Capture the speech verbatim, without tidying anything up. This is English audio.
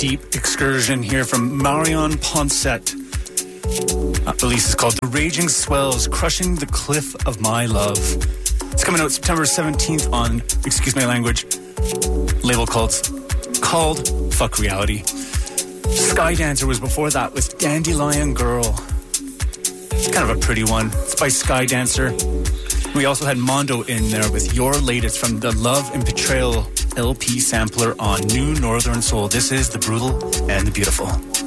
deep excursion here from Marion Poncet. Uh, the release is called The Raging Swells, Crushing the Cliff of My Love. It's coming out September seventeenth on, excuse my language, label called, called Fuck Reality. Skydancer was before that with Dandelion Girl. It's kind of a pretty one. It's by Skydancer. We also had Mondo in there with Your Latest from the Love and Betrayal L P sampler on New Northern Soul. This is The Brutal and the Beautiful.